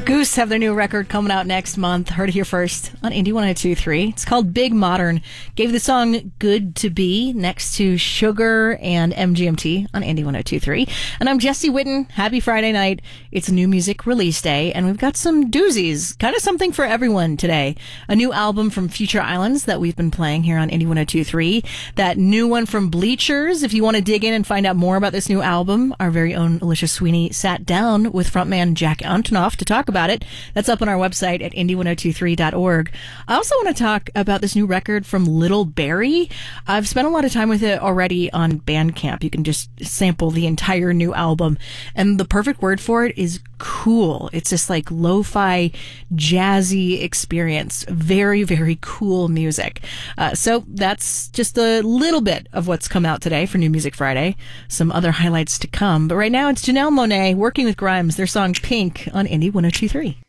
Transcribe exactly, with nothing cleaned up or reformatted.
Goose have their new record coming out next month. Heard it here first on Indie one oh two point three. It's called Big Modern. Gave the song Good to Be next to Sugar and M G M T on Indie one oh two point three. And I'm Jesse Witten. Happy Friday night. It's new music release day, and we've got some doozies. Kind of something for everyone today. A new album from Future Islands that we've been playing here on Indie one oh two point three. That new one from Bleachers. If you want to dig in and find out more about this new album, our very own Alicia Sweeney sat down with frontman Jack Antonoff to talk about it. That's up on our website at indie one oh two three dot org. I also want to talk about this new record from Little Barrie. I've spent a lot of time with it already on Bandcamp. You can just sample the entire new album. And the perfect word for it is cool. It's this like lo-fi, jazzy experience. Very, very cool music. Uh, so that's just a little bit of what's come out today for New Music Friday. Some other highlights to come. But right now it's Janelle Monáe working with Grimes, their song Pink on Indie one oh two point three.